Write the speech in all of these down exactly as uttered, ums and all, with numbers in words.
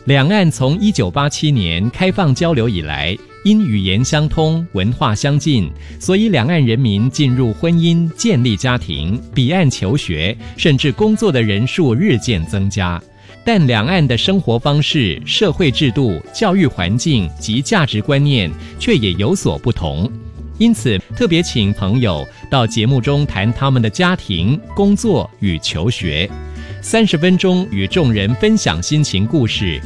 两岸从一九八七年开放交流以来，因语言相通、文化相近，所以两岸人民进入婚姻、建立家庭、彼岸求学，甚至工作的人数日渐增加。但两岸的生活方式、社会制度、教育环境及价值观念却也有所不同。因此，特别请朋友到节目中谈他们的家庭、工作与求学。三十分钟与众人分享心情故事。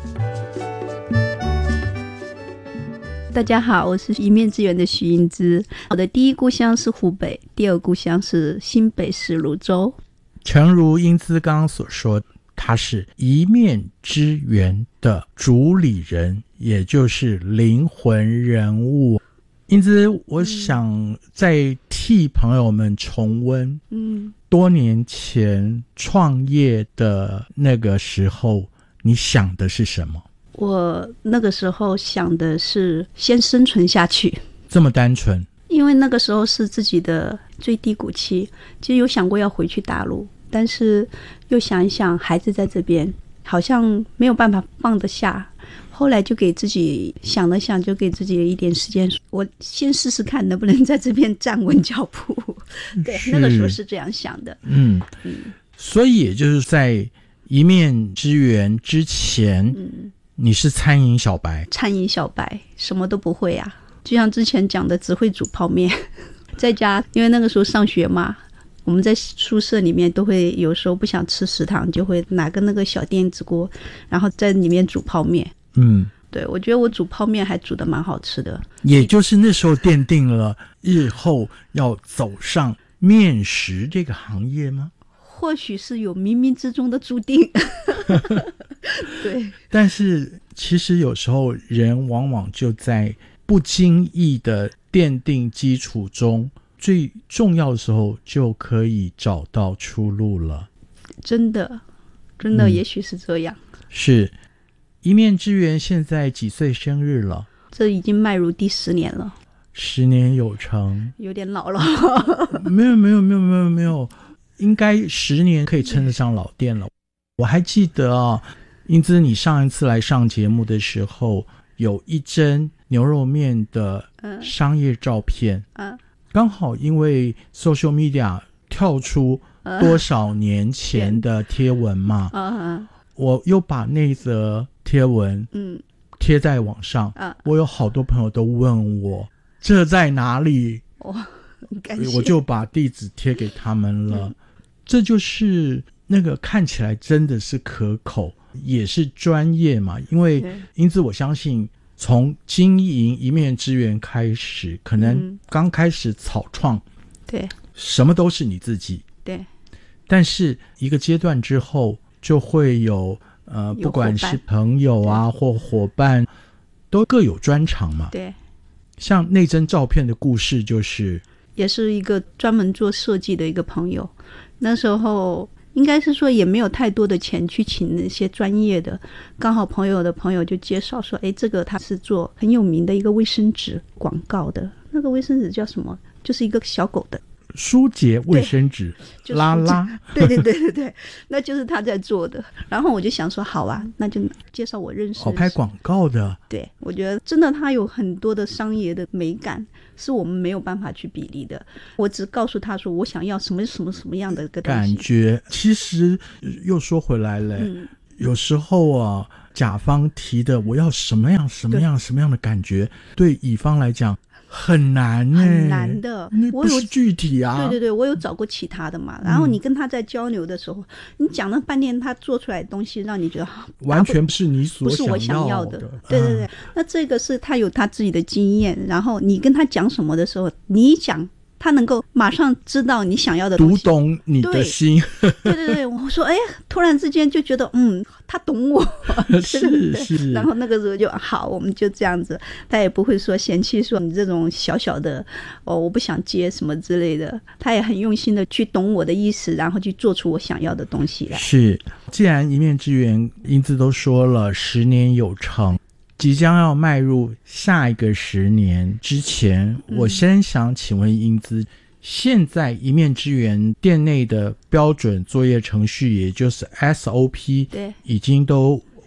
大家好，我是一面之缘的许英姿。我的第一故乡是湖北，第二故乡是新北市泸州。 诚如英姿刚刚所说，他是一面之缘的主理人，也就是灵魂人物。英姿，我想再替朋友们重温嗯多年前创业的那个时候，你想的是什么？ 我那个时候想的是先生存下去。 这么单纯？ 因为那个时候是自己的最低谷期，其实有想过要回去大陆，但是又想一想孩子在这边好像没有办法放得下，后来就给自己想了想，就给自己一点时间，我先试试看能不能在这边站稳脚步。对，那个时候是这样想的。嗯嗯， 所以也就是在一面之缘之前，嗯，你是餐饮小白。 餐饮小白，什么都不会啊，就像之前讲的，只会煮泡面。在家，因为那个时候上学嘛，我们在宿舍里面都会有时候不想吃食堂，就会拿个那个小电子锅，然后在里面煮泡面。嗯，对，我觉得我煮泡面还煮得蛮好吃的。 也就是那时候奠定了日后要走上面食这个行业吗？ 或许是有冥冥之中的注定。对， 但是其实有时候人往往就在不经意的奠定基础中，最重要的时候就可以找到出路了。 真的真的、嗯、也许是这样。 是。一面之缘现在几岁生日了？ 这已经迈入第十年了。 十年有成， 有点老了。 没有没有没有没有没有，应该十年可以称得上老店了。我还记得啊，英姿你上一次来上节目的时候，有一帧牛肉面的商业照片，嗯嗯、刚好因为 social media 跳出多少年前的贴文嘛，嗯嗯、我又把那则贴文嗯贴在网上、啊、我有好多朋友都问我这在哪里， 哦，感谢， 我就把地址贴给他们了、嗯、这就是那个看起来真的是可口，也是专业嘛。因为因此我相信从经营一面之缘开始，可能刚开始草创， 对、嗯， 什么都是你自己， 对， 但是一个阶段之后就会有呃，不管是朋友啊或伙伴，都各有专长嘛。 对， 像那张照片的故事，就是也是一个专门做设计的一个朋友。那时候应该是说也没有太多的钱去请那些专业的，刚好朋友的朋友就介绍说，哎，这个他是做很有名的一个卫生纸广告的，那个卫生纸叫什么？就是一个小狗的。 舒洁卫生纸，拉拉， 对对对对对，那就是他在做的。然后我就想说，好啊，那就介绍我认识。 好拍广告的， 对，我觉得真的他有很多的商业的美感，是我们没有办法去比拟的。我只告诉他说，我想要什么什么什么样的一个东西。 感觉其实又说回来了、嗯，有时候啊，甲方提的我要什么样什么样什么样的感觉，对乙方来讲很难、欸、 很难的， 那不是具体啊。 对对对，我有找过其他的嘛。然后你跟他在交流的时候，嗯、你讲了半天，他做出来的东西让你觉得完全不是你所想要的，不是我想要的。对对对、嗯，那这个是他有他自己的经验，然后你跟他讲什么的时候，你一讲，他能够马上知道你想要的东西， 读懂你的心。 对对 对, 对，我说哎，突然之间就觉得嗯，他懂我。 是是。 然后那个时候就好，我们就这样子，他也不会说嫌弃说你这种小小的哦，我不想接什么之类的，他也很用心的去懂我的意思，然后去做出我想要的东西来。 是，既然一面之缘英姿都说了十年有成，即将要迈入下一个十年之前，我先想请问英姿，现在一面之缘店内的标准作业程序，也就是 S O P， 对，已经都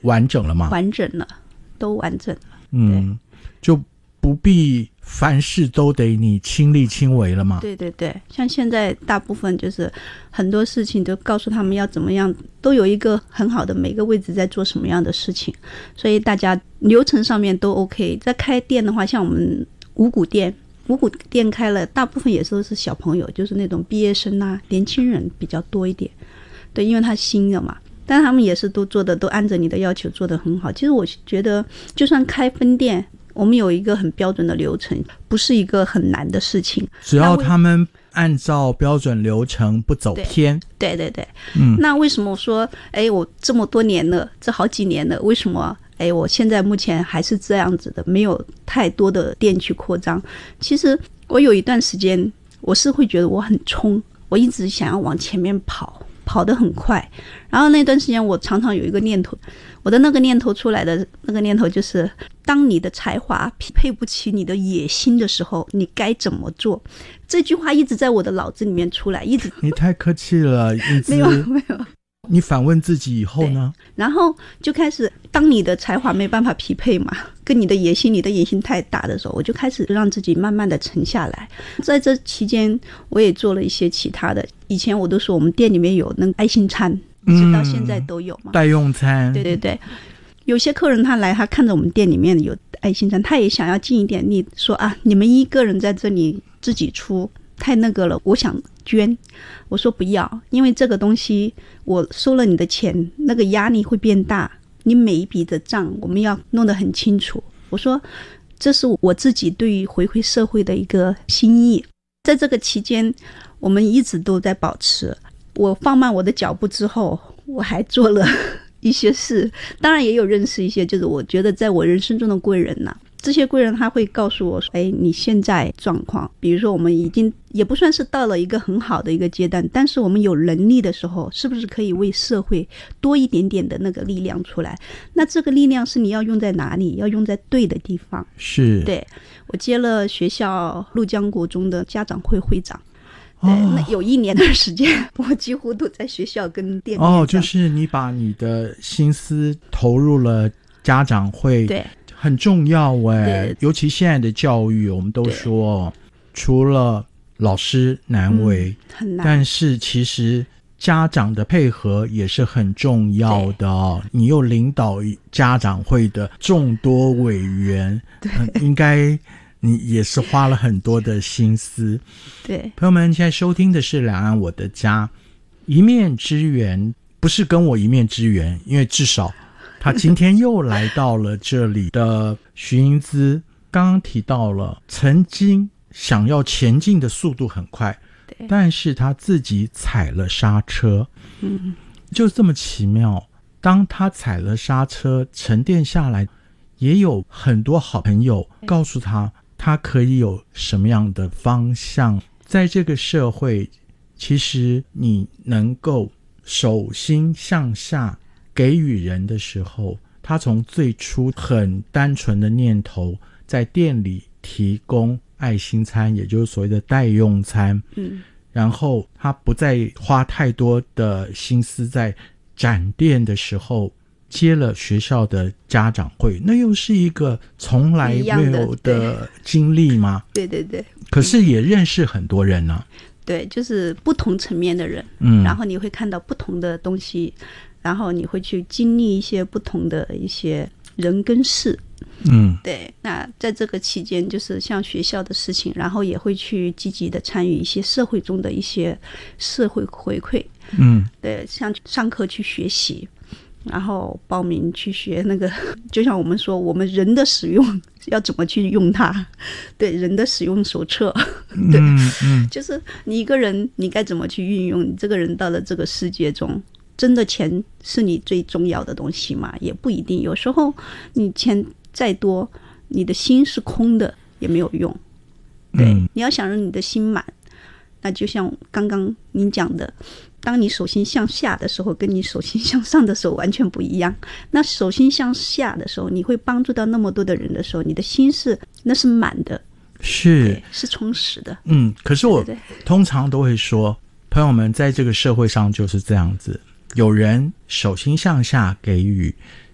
完整了吗？ 完整了，都完整了。 嗯，就不必凡事都得你亲力亲为了嘛。 对对对，像现在大部分就是很多事情都告诉他们要怎么样，都有一个很好的每个位置在做什么样的事情，所以大家流程上面都 OK。在开店的话，像我们五谷店，五谷店开了，大部分也都是小朋友，就是那种毕业生啊，年轻人比较多一点。对，因为他新的嘛，但他们也是都做的都按着你的要求做得很好。其实我觉得，就算开分店，我们有一个很标准的流程，不是一个很难的事情。 只要他们按照标准流程不走偏。 对对对， 嗯， 那为什么说，哎，我这么多年了，这好几年了，为什么？哎，我现在目前还是这样子的，没有太多的店去扩张。其实我有一段时间，我是会觉得我很冲，我一直想要往前面跑，跑得很快。然后那段时间，我常常有一个念头，我的那个念头出来的那个念头就是，当你的才华匹配不起你的野心的时候，你该怎么做？这句话一直在我的脑子里面出来，一直。 你太客气了，英姿。 没有没有。 你反问自己以后呢？ 然后就开始，当你的才华没办法匹配嘛，跟你的野心，你的野心太大的时候，我就开始让自己慢慢的沉下来。在这期间，我也做了一些其他的。以前我都说我们店里面有那个爱心餐，直到现在都有嘛， 代用餐。 对对对，有些客人他来，他看着我们店里面有爱心餐，他也想要近一点。你说啊，你们一个人在这里自己出，太那个了，我想捐。我说不要，因为这个东西我收了你的钱，那个压力会变大，你每一笔的账我们要弄得很清楚。我说这是我自己对于回馈社会的一个心意。在这个期间，我们一直都在保持。我放慢我的脚步之后，我还做了一些事，当然也有认识一些，就是我觉得在我人生中的贵人呐、啊。这些贵人他会告诉我说，哎，你现在状况，比如说我们已经也不算是到了一个很好的一个阶段，但是我们有能力的时候，是不是可以为社会多一点点的那个力量出来？那这个力量是你要用在哪里？要用在对的地方。 是。 对，我接了学校陆江国中的家长会会长。对， 哦， 那有一年的时间，我几乎都在学校跟店里面。 哦，就是你把你的心思投入了家长会。 对。 很重要哎，尤其现在的教育，我们都说除了老师难为、嗯、 很难， 但是其实家长的配合也是很重要的哦。你又领导家长会的众多委员，嗯、应该你也是花了很多的心思。 对， 朋友们，现在收听的是两岸我的家，一面之缘，不是跟我一面之缘，因为至少他今天又来到了这里的徐英姿，刚刚提到了曾经想要前进的速度很快，但是他自己踩了刹车。嗯，就这么奇妙。当他踩了刹车，沉淀下来，也有很多好朋友告诉他，他可以有什么样的方向。在这个社会，其实你能够手心向下给予人的时候，他从最初很单纯的念头，在店里提供爱心餐，也就是所谓的代用餐，嗯，然后他不再花太多的心思在展店的时候接了学校的家长会，那又是一个从来没有的经历吗？ 对对对， 可是也认识很多人啊。 对，就是不同层面的人，嗯，然后你会看到不同的东西，然后你会去经历一些不同的一些人跟事。嗯，对。那在这个期间，就是像学校的事情，然后也会去积极的参与一些社会中的一些社会回馈。嗯，对，像上课去学习，然后报名去学那个，就像我们说，我们人的使用要怎么去用它？对，人的使用手册。对，嗯嗯，就是你一个人，你该怎么去运用？你这个人到了这个世界中，真的钱是你最重要的东西吗？也不一定。有时候你钱再多，你的心是空的也没有用。对，嗯，你要想让你的心满，那就像刚刚您讲的，当你手心向下的时候，跟你手心向上的时候完全不一样。那手心向下的时候，你会帮助到那么多的人的时候，你的心是那是满的，是是充实的。嗯， 可是我通常都会说，朋友们，在这个社会上就是这样子，有人手心向下给予，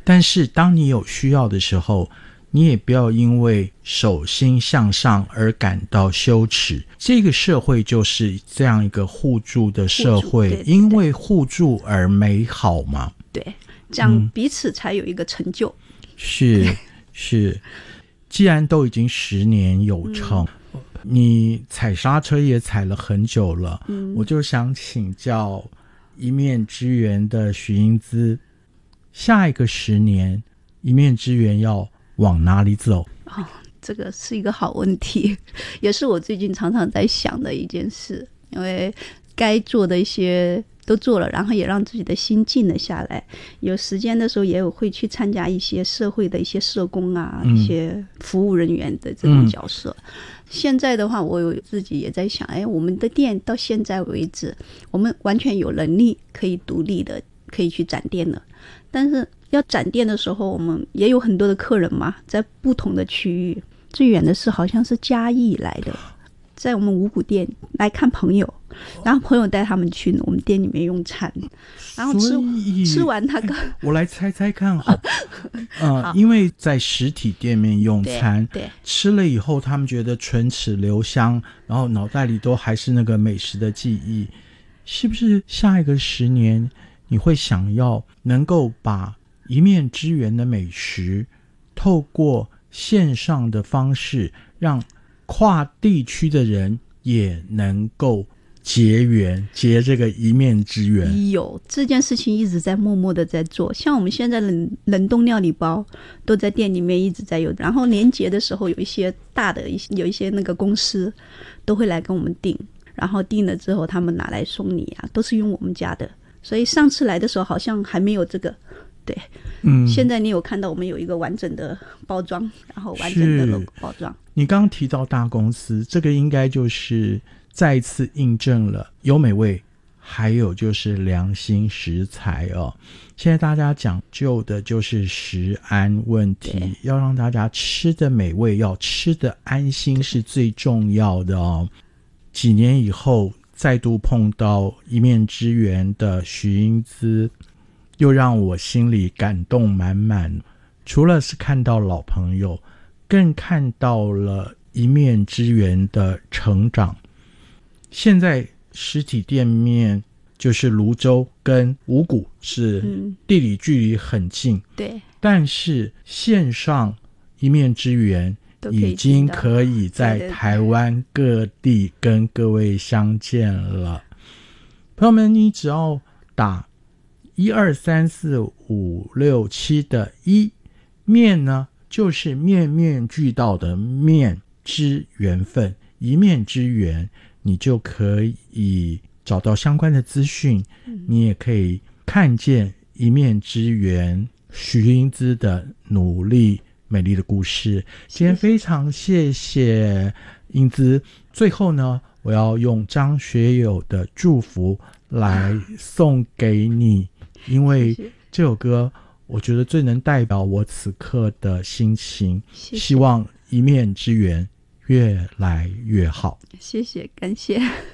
但是当你有需要的时候，你也不要因为手心向上而感到羞耻。这个社会就是这样一个互助的社会， 对对对， 因为互助而美好嘛。 对，这样彼此才有一个成就。 嗯、是是，既然都已经十年有成、嗯、你踩刹车也踩了很久了、嗯、我就想请教一面之缘的许英姿，下一个十年一面之缘要往哪里走？ 哦，这个是一个好问题，也是我最近常常在想的一件事。因为该做的一些都做了，然后也让自己的心静了下来。有时间的时候也有会去参加一些社会的一些社工啊、嗯、一些服务人员的这种角色、嗯、现在的话我有自己也在想，哎，我们的店到现在为止我们完全有能力可以独立的可以去展店了，但是要展店的时候我们也有很多的客人嘛，在不同的区域。最远的是好像是嘉义来的，在我们五股店来看朋友，然后朋友带他们去我们店里面用餐，然后吃吃完他个、 哎、我来猜猜看好呃，因为在实体店面用餐， 对对， 吃了以后他们觉得唇齿留香，然后脑袋里都还是那个美食的记忆。是不是下一个十年你会想要能够把一面之缘的美食透过线上的方式让跨地区的人也能够结缘，结这个一面之缘？有这件事情一直在默默的在做，像我们现在冷冷冻料理包都在店里面一直在有，然后年节的时候有一些大的有一些那个公司都会来跟我们订，然后订了之后他们拿来送你啊，都是用我们家的。所以上次来的时候好像还没有这个，对，嗯，现在你有看到我们有一个完整的包装，然后完整的 logo 包装。 你刚刚提到大公司，这个应该就是再一次印证了有美味，还有就是良心食材哦。现在大家讲究的就是食安问题，要让大家吃的美味，要吃的安心是最重要的哦。几年以后再度碰到一面之缘的许英姿，又让我心里感动满满。除了是看到老朋友，更看到了一面之缘的成长。现在实体店面就是泸州跟五股是地理距离很近、嗯、 对， 但是线上一面之缘已经可以在台湾各地跟各位相见了。朋友们，你只要打一二三四五六七的一，面呢就是面面俱到的面之缘分，一面之缘，你就可以找到相关的资讯、嗯、你也可以看见一面之缘许英姿的努力美丽的故事。今天非常谢谢英姿，最后呢我要用张学友的祝福来送给你，因为这首歌我觉得最能代表我此刻的心情。谢谢，希望一面之缘越来越好。 谢谢，感谢。